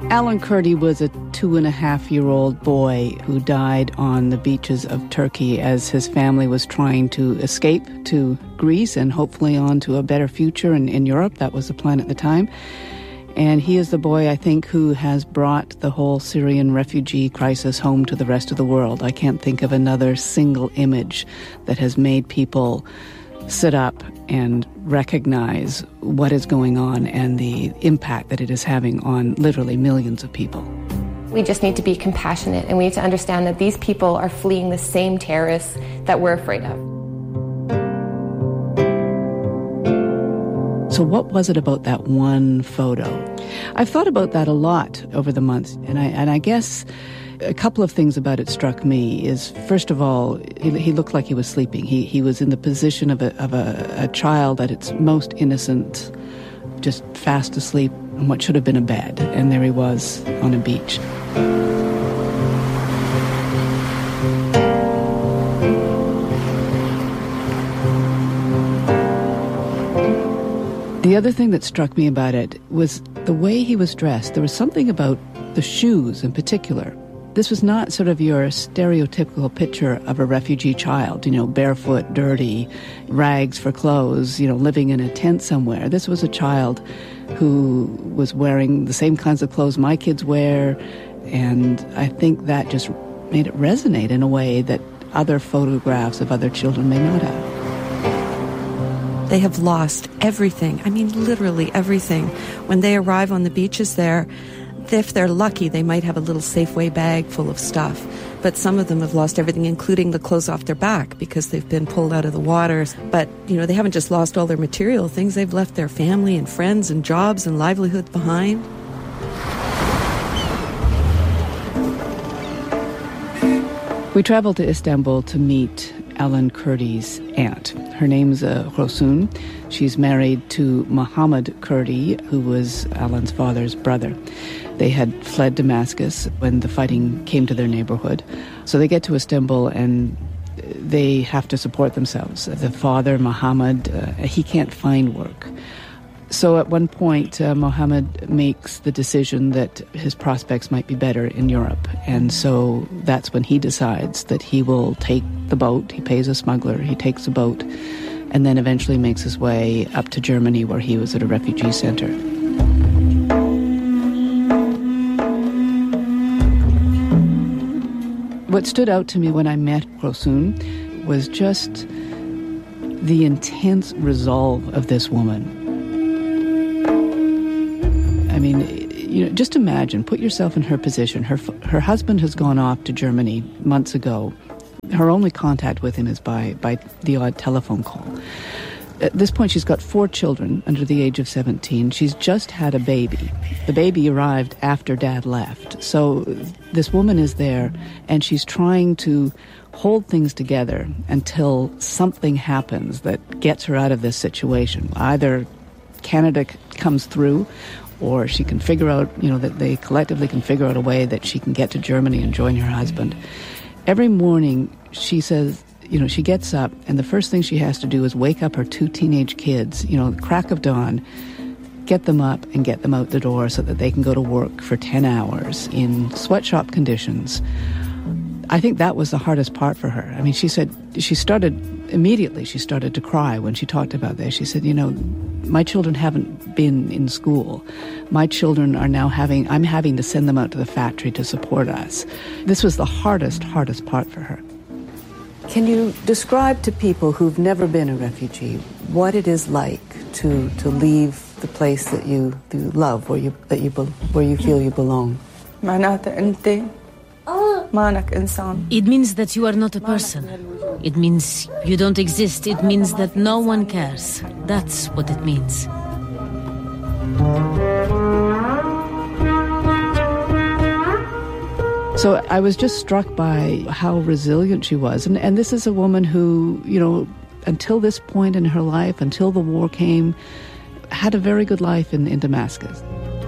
Alan Kurdi was a 2.5-year-old boy who died on the beaches of Turkey as his family was trying to escape to Greece and hopefully on to a better future in Europe. That was the plan at the time. And he is the boy, I think, who has brought the whole Syrian refugee crisis home to the rest of the world. I can't think of another single image that has made people sit up and recognize what is going on and the impact that it is having on literally millions of people. We just need to be compassionate, and we need to understand that these people are fleeing the same terrorists that we're afraid of. So what was it about that one photo? I've thought about that a lot over the months, and I guess a couple of things about it struck me is, first of all, he looked like he was sleeping. He was in the position of a child at its most innocent, just fast asleep on what should have been a bed, and there he was on a beach. The other thing that struck me about it was the way he was dressed. There was something about the shoes in particular. This was not sort of your stereotypical picture of a refugee child, barefoot, dirty, rags for clothes, living in a tent somewhere. This was a child who was wearing the same kinds of clothes my kids wear, and I think that just made it resonate in a way that other photographs of other children may not have. They have lost everything. I mean, literally everything. When they arrive on the beaches there, if they're lucky, they might have a little Safeway bag full of stuff. But some of them have lost everything, including the clothes off their back, because they've been pulled out of the waters. But, they haven't just lost all their material things. They've left their family and friends and jobs and livelihood behind. We traveled to Istanbul to meet Alan Kurdi's aunt. Her name's Rosun. She's married to Mohammed Kurdi, who was Alan's father's brother. They had fled Damascus when the fighting came to their neighborhood. So they get to Istanbul and they have to support themselves. The father, Mohammed, he can't find work. So at one point, Mohammed makes the decision that his prospects might be better in Europe. And so that's when he decides that he will take the boat. He pays a smuggler, he takes a boat, and then eventually makes his way up to Germany, where he was at a refugee center. What stood out to me when I met Rosun was just the intense resolve of this woman. I mean, just imagine, put yourself in her position. Her husband has gone off to Germany months ago. Her only contact with him is by the odd telephone call. At this point, she's got 4 children under the age of 17. She's just had a baby. The baby arrived after Dad left. So this woman is there, and she's trying to hold things together until something happens that gets her out of this situation. Either Canada comes through, or she can figure out, that they collectively can figure out a way that she can get to Germany and join her husband. Every morning, she says, she gets up, and the first thing she has to do is wake up her 2 teenage kids, the crack of dawn, get them up and get them out the door so that they can go to work for 10 hours in sweatshop conditions. I think that was the hardest part for her. I mean, she said she started to cry when she talked about this. She said, my children haven't been in school. My children are now I'm having to send them out to the factory to support us. This was the hardest part for her. Can you describe to people who've never been a refugee what it is like to leave the place that you love, where you feel you belong? It means that you are not a person. It means you don't exist. It means that no one cares. That's what it means. So I was just struck by how resilient she was. And this is a woman who, until this point in her life, until the war came, had a very good life in Damascus.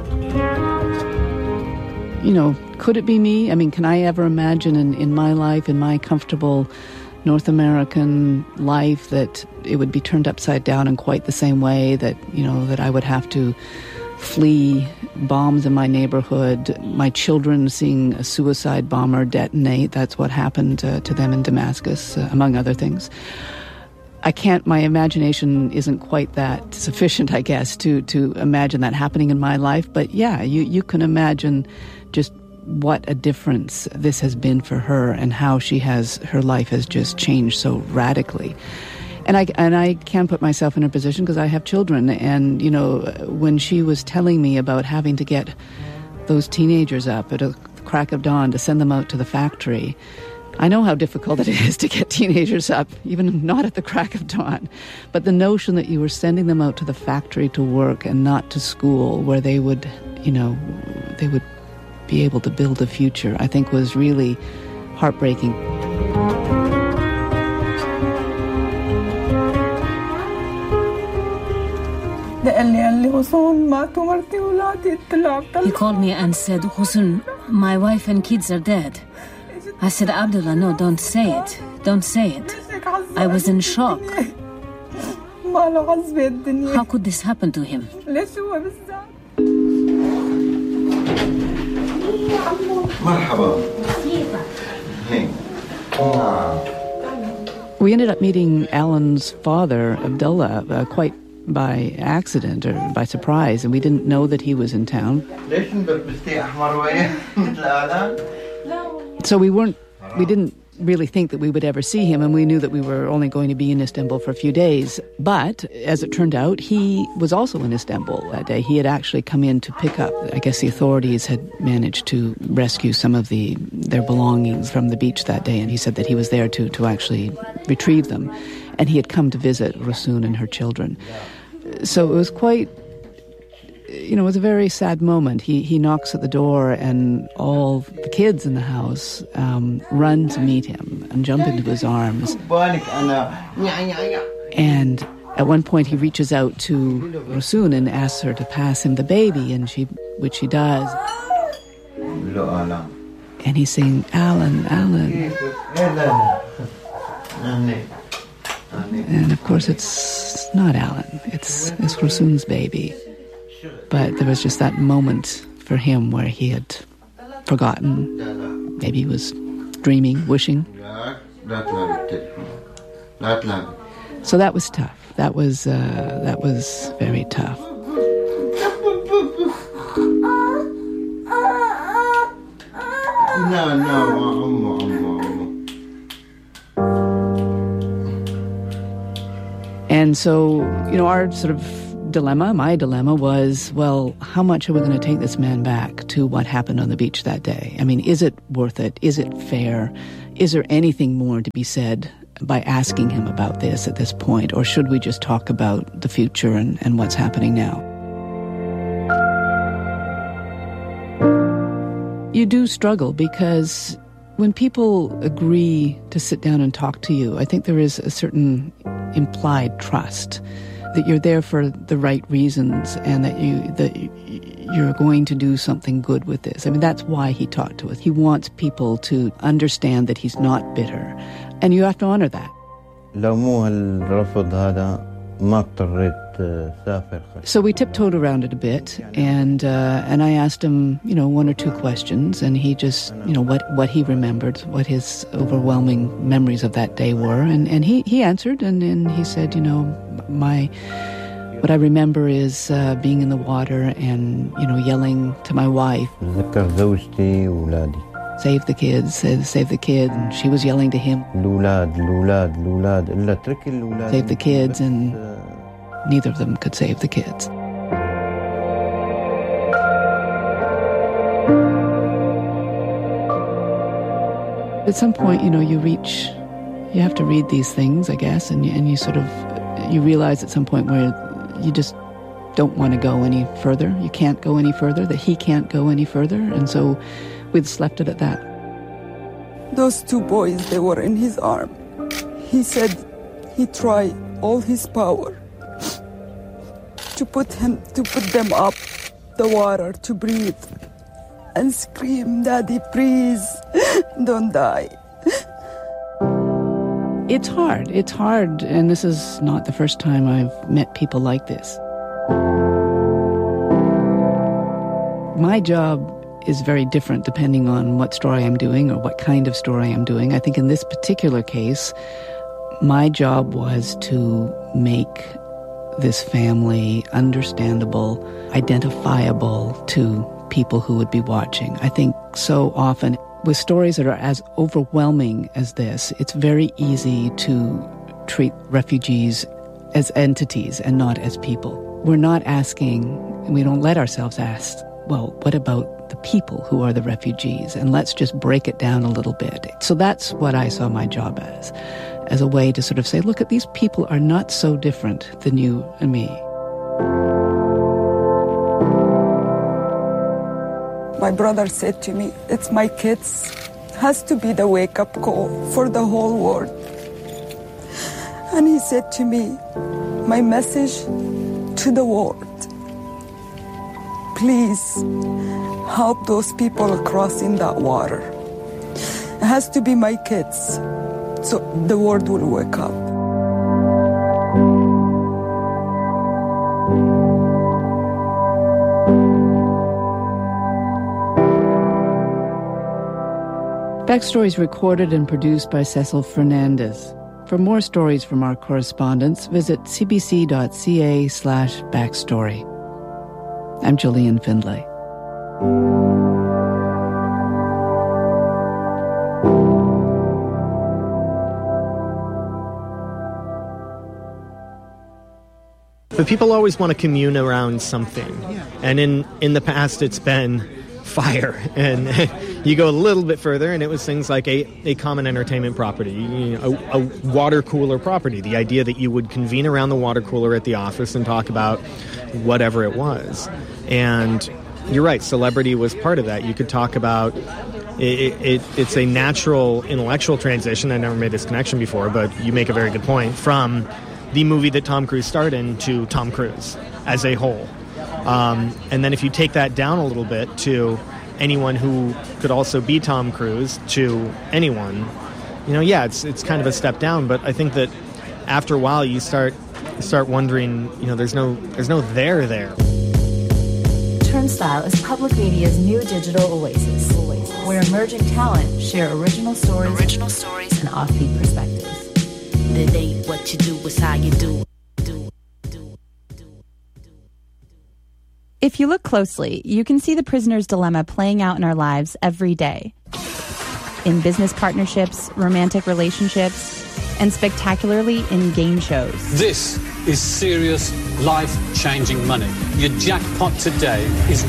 Could it be me? I mean, can I ever imagine in my life, in my comfortable North American life, that it would be turned upside down in quite the same way, that, that I would have to flee bombs in my neighborhood, my children seeing a suicide bomber detonate. That's what happened to them in Damascus, among other things. My imagination isn't quite that sufficient, I guess, to imagine that happening in my life. But yeah, you can imagine just what a difference this has been for her and how her life has just changed so radically. And I can put myself in her position because I have children. And, when she was telling me about having to get those teenagers up at a crack of dawn to send them out to the factory, I know how difficult it is to get teenagers up, even not at the crack of dawn. But the notion that you were sending them out to the factory to work and not to school where they would be able to build a future, I think was really heartbreaking. He called me and said, Husun, my wife and kids are dead. I said, Abdullah, no, don't say it. Don't say it. I was in shock. How could this happen to him? We ended up meeting Alan's father, Abdullah, quite by accident or by surprise, and we didn't know that he was in town. So we didn't really think that we would ever see him, and we knew that we were only going to be in Istanbul for a few days. But as it turned out, he was also in Istanbul that day. He had actually come in to pick up, I guess the authorities had managed to rescue some of their belongings from the beach that day, and he said that he was there to actually retrieve them. And he had come to visit Rosun and her children. So it was quite... it was a very sad moment. He knocks at the door and all the kids in the house run to meet him and jump into his arms. And at one point he reaches out to Rosun and asks her to pass him the baby, which she does. And he's saying, Alan, Alan. And of course it's not Alan, it's Rosun's baby. But there was just that moment for him where he had forgotten. Maybe he was dreaming, wishing. So that was tough. That was very tough. And so, our sort of my dilemma was, well, how much are we going to take this man back to what happened on the beach that day? I mean, is it worth it? Is it fair? Is there anything more to be said by asking him about this at this point? Or should we just talk about the future and what's happening now? You do struggle because when people agree to sit down and talk to you, I think there is a certain implied trust that you're there for the right reasons and that you're going to do something good with this. I mean, that's why he talked to us. He wants people to understand that he's not bitter, and you have to honor that. So we tiptoed around it a bit, and I asked him, one or two questions, and he just, what he remembered, what his overwhelming memories of that day were, and he answered, and he said, what I remember is being in the water and, yelling to my wife, save the kids, save the kid, and she was yelling to him, save the kids, and neither of them could save the kids. At some point, you have to read these things, I guess, and you sort of, you realize at some point where you just don't want to go any further. You can't go any further, that he can't go any further, and so we just left it at that. Those two boys, they were in his arm. He said he tried all his power to put them up the water to breathe and scream, Daddy, please, don't die. It's hard, and this is not the first time I've met people like this. My job is very different depending on what story I'm doing or what kind of story I'm doing. I think in this particular case, my job was to make this family understandable, identifiable to people who would be watching. I think so often with stories that are as overwhelming as this, it's very easy to treat refugees as entities and not as people. We're not asking, and we don't let ourselves ask, well, what about the people who are the refugees? And let's just break it down a little bit. So that's what I saw my job as a way to sort of say, look, these people are not so different than you and me. My brother said to me, it's my kids. Has to be the wake-up call for the whole world. And he said to me, my message to the world, please help those people crossing that water. It has to be my kids, so the world will wake up. Backstory is recorded and produced by Cecil Fernandez. For more stories from our correspondents, visit cbc.ca/backstory. I'm Gillian Findlay. But people always want to commune around something. And in the past, it's been fire. And you go a little bit further, and it was things like a common entertainment property, a water cooler property. The idea that you would convene around the water cooler at the office and talk about whatever it was. And you're right, celebrity was part of that. You could talk about it's a natural intellectual transition. I never made this connection before, but you make a very good point, from the movie that Tom Cruise starred in to Tom Cruise as a whole. And then if you take that down a little bit to anyone who could also be Tom Cruise, to anyone, it's kind of a step down. But I think that after a while you start wondering, there's no there. Turnstile is public media's new digital oasis, where emerging talent share original stories and offbeat perspectives. It ain't what you do, it's how you do. If you look closely, you can see the prisoner's dilemma playing out in our lives every day. In business partnerships, romantic relationships, and spectacularly in game shows. This is serious, life-changing money. Your jackpot today is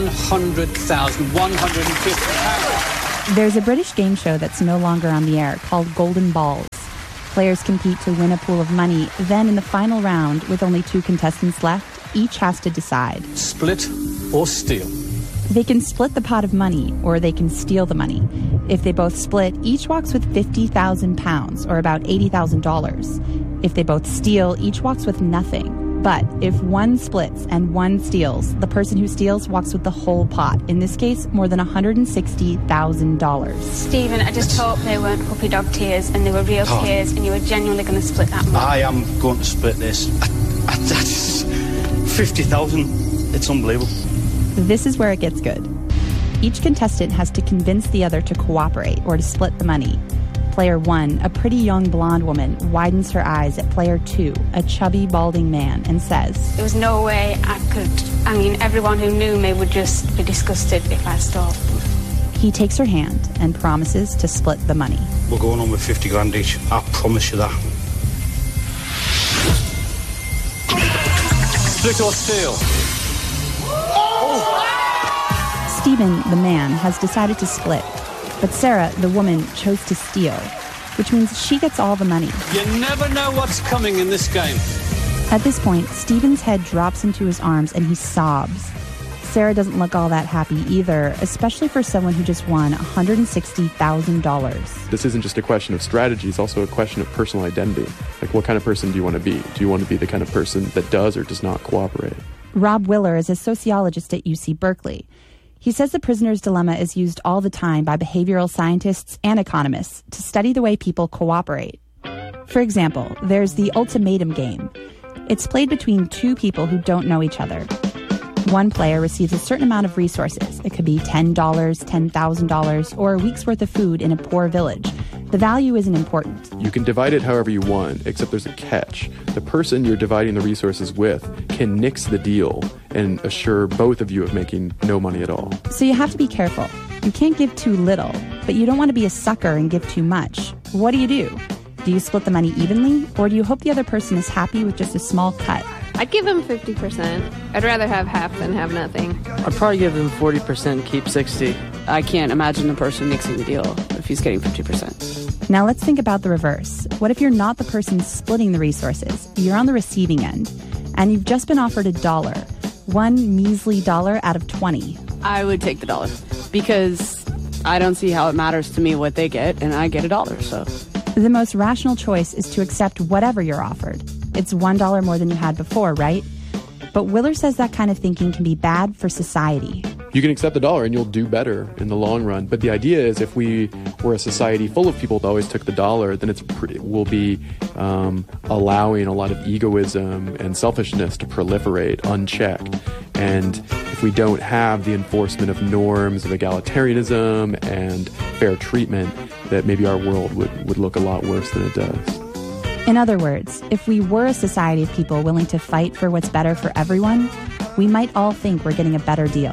£100,150. There's a British game show that's no longer on the air called Golden Balls. Players compete to win a pool of money. Then in the final round, with only 2 contestants left, each has to decide. Split or steal? They can split the pot of money, or they can steal the money. If they both split, each walks with £50,000, or about $80,000. If they both steal, each walks with nothing. But if one splits and one steals, the person who steals walks with the whole pot. In this case, more than $160,000. Stephen, I just hope they weren't puppy dog tears and they were real tears and you were genuinely going to split that money. I am going to split this. That's 50,000. It's unbelievable. This is where it gets good. Each contestant has to convince the other to cooperate or to split the money. Player 1, a pretty young blonde woman, widens her eyes at player 2, a chubby, balding man, and says, There was no way everyone who knew me would just be disgusted if I stole. He takes her hand and promises to split the money. We're going on with 50 grand each. I promise you that. Split or steal? Stephen, the man, has decided to split. But Sarah, the woman, chose to steal, which means she gets all the money. You never know what's coming in this game. At this point, Stephen's head drops into his arms and he sobs. Sarah doesn't look all that happy either, especially for someone who just won $160,000. This isn't just a question of strategy, it's also a question of personal identity. Like, what kind of person do you want to be? Do you want to be the kind of person that does or does not cooperate? Rob Willer is a sociologist at UC Berkeley. He says the prisoner's dilemma is used all the time by behavioral scientists and economists to study the way people cooperate. For example, there's the ultimatum game. It's played between 2 people who don't know each other. One player receives a certain amount of resources. It could be $10, $10,000, or a week's worth of food in a poor village. The value isn't important. You can divide it however you want, except there's a catch. The person you're dividing the resources with can nix the deal and assure both of you of making no money at all. So you have to be careful. You can't give too little, but you don't want to be a sucker and give too much. What do? Do you split the money evenly, or do you hope the other person is happy with just a small cut? I'd give him 50%. I'd rather have half than have nothing. I'd probably give him 40%, keep 60. I can't imagine the person nixing the deal if he's getting 50%. Now let's think about the reverse. What if you're not the person splitting the resources? You're on the receiving end, and you've just been offered $1. One measly dollar out of 20. I would take the $1 because I don't see how it matters to me what they get, and I get $1, so. The most rational choice is to accept whatever you're offered. It's $1 more than you had before, right? But Willer says that kind of thinking can be bad for society. You can accept the $1 and you'll do better in the long run. But the idea is if we were a society full of people that always took the $1, then we'll be allowing a lot of egoism and selfishness to proliferate unchecked. And if we don't have the enforcement of norms of egalitarianism and fair treatment, that maybe our world would look a lot worse than it does. In other words, if we were a society of people willing to fight for what's better for everyone, we might all think we're getting a better deal.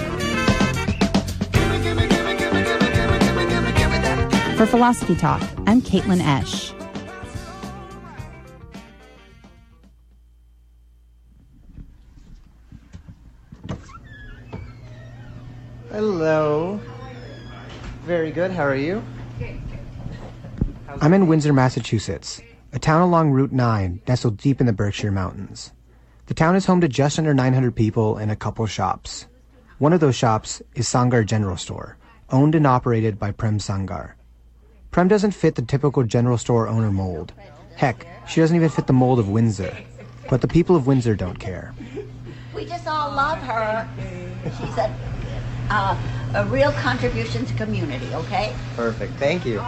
For Philosophy Talk, I'm Caitlin Esch. Hello. Very good. How are you? I'm in Windsor, Massachusetts, a town along Route 9 nestled deep in the Berkshire Mountains. The town is home to just under 900 people and a couple shops. One of those shops is Sangar General Store, owned and operated by Prem Sangar. Prem doesn't fit the typical general store owner mold. Heck, she doesn't even fit the mold of Windsor. But the people of Windsor don't care. We just all love her. She's a real contribution to community, okay? Perfect. Thank you.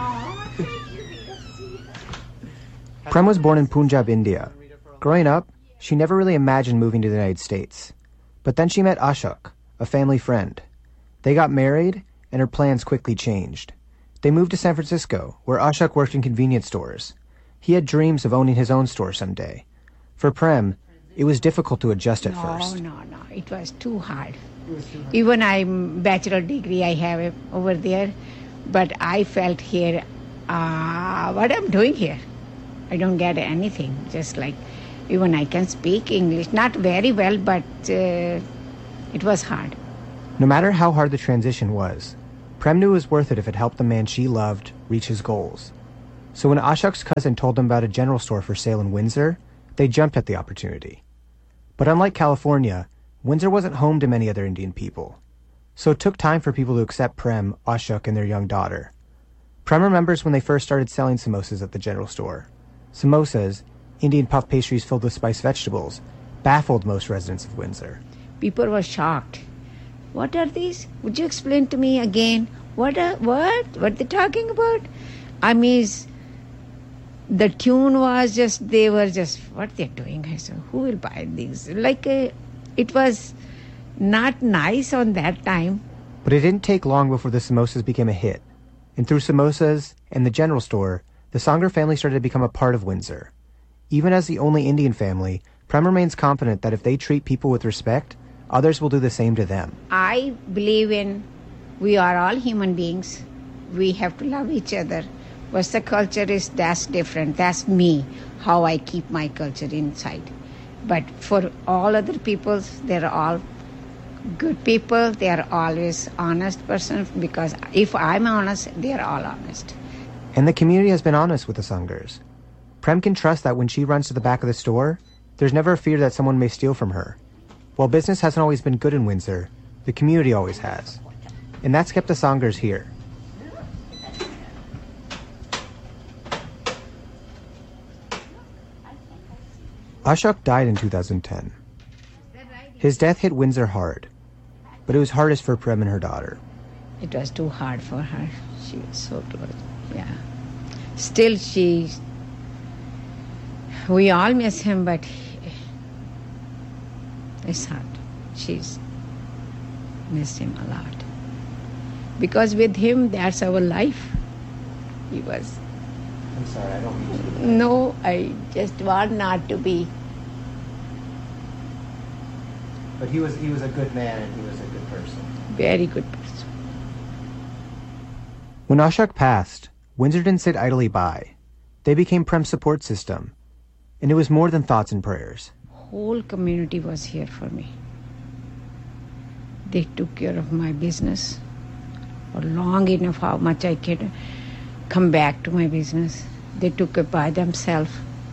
Prem was born in Punjab, India. Growing up, she never really imagined moving to the United States. But then she met Ashok, a family friend. They got married, and her plans quickly changed. They moved to San Francisco, where Ashok worked in convenience stores. He had dreams of owning his own store someday. For Prem, it was difficult to adjust at first. No, it was too hard. Even I'm bachelor degree I have over there, but I felt here, what I'm doing here. I don't get anything. Just like, even I can speak English, not very well, but it was hard. No matter how hard the transition was, Prem knew it was worth it if it helped the man she loved reach his goals. So when Ashok's cousin told them about a general store for sale in Windsor, they jumped at the opportunity. But unlike California, Windsor wasn't home to many other Indian people. So it took time for people to accept Prem, Ashok, and their young daughter. Prem remembers when they first started selling samosas at the general store. Samosas, Indian puff pastries filled with spiced vegetables, baffled most residents of Windsor. People were shocked. What are these? Would you explain to me again? What they're talking about? I mean, the tune was just, they were just, what they're doing? I said, who will buy these? It was not nice on that time. But it didn't take long before the samosas became a hit. And through samosas and the general store, the Sangar family started to become a part of Windsor. Even as the only Indian family, Prem remains confident that if they treat people with respect, others will do the same to them. I believe in we are all human beings. We have to love each other. What the culture is, that's different. That's me, how I keep my culture inside. But for all other people, they're all good people. They are always honest persons, because if I'm honest, they're all honest. And the community has been honest with the Sangars. Prem can trust that when she runs to the back of the store, there's never a fear that someone may steal from her. While business hasn't always been good in Windsor, the community always has. And that's kept the Sangars here. Ashok died in 2010. His death hit Windsor hard, but it was hardest for Prem and her daughter. It was too hard for her. She was so close. Yeah. Still, we all miss him, but it's hard. she's missed him a lot. Because with him, that's our life. He was... I'm sorry, I don't mean to... No, I just want not to be. But he was a good man and he was a good person. Very good person. When Ashok passed, Windsor didn't sit idly by. They became Prem's support system. And it was more than thoughts and prayers. Whole community was here for me. They took care of my business for long enough how much I could come back to my business. They took it by themselves.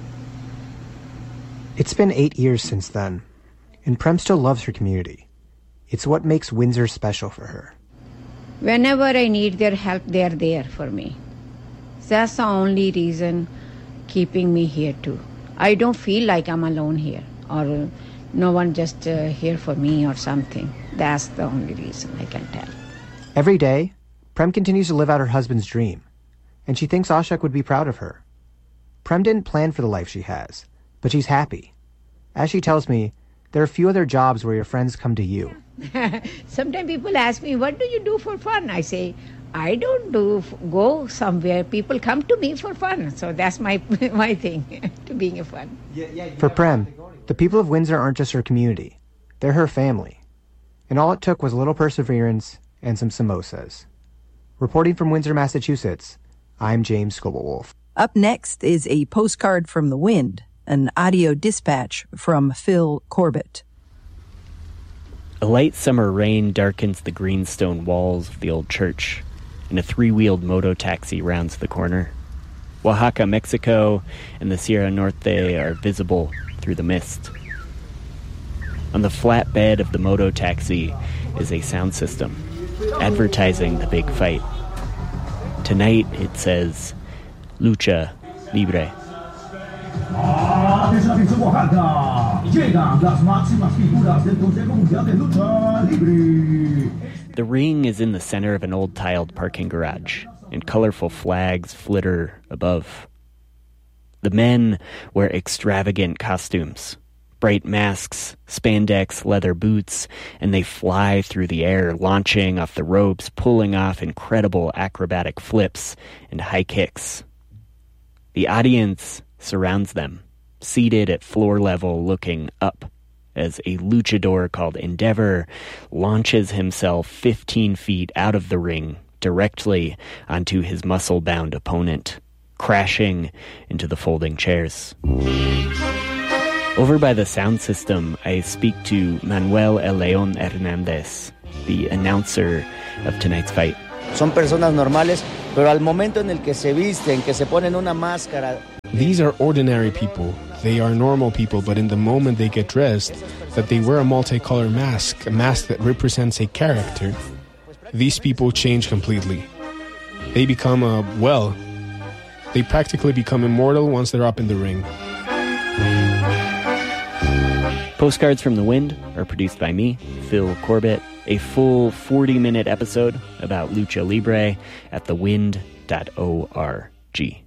It's been 8 years since then, and Prem still loves her community. It's what makes Windsor special for her. Whenever I need their help, they're there for me. That's the only reason keeping me here too. I don't feel like I'm alone here, or no one just here for me or something. That's the only reason I can tell. Every day, Prem continues to live out her husband's dream, and she thinks Ashok would be proud of her. Prem didn't plan for the life she has, but she's happy. As she tells me, there are few other jobs where your friends come to you. Sometimes people ask me, what do you do for fun? I say, I don't go somewhere. People come to me for fun. So that's my thing, to being a fun. For Prem, the people of Windsor aren't just her community. They're her family. And all it took was a little perseverance and some samosas. Reporting from Windsor, Massachusetts, I'm James Scobelwolf. Up next is a postcard from the wind, an audio dispatch from Phil Corbett. A light summer rain darkens the greenstone walls of the old church, and a three-wheeled moto-taxi rounds the corner. Oaxaca, Mexico, and the Sierra Norte are visible through the mist. On the flat bed of the moto-taxi is a sound system, advertising the big fight. Tonight it says, Lucha Libre. The ring is in the center of an old tiled parking garage, and colorful flags flitter above. The men wear extravagant costumes, bright masks, spandex leather boots, and they fly through the air, launching off the ropes, pulling off incredible acrobatic flips and high kicks. The audience surrounds them, seated at floor level looking up, as a luchador called Endeavor launches himself 15 feet out of the ring directly onto his muscle-bound opponent, crashing into the folding chairs. Over by the sound system, I speak to Manuel El León Hernández, the announcer of tonight's fight. Son personas normales, pero al momento en el que se visten, que se ponen una máscara. These are ordinary people. They are normal people, but in the moment they get dressed, that they wear a multicolored mask, a mask that represents a character, these people change completely. They become, they practically become immortal once they're up in the ring. Postcards from the Wind are produced by me, Phil Corbett. A full 40-minute episode about Lucha Libre at thewind.org.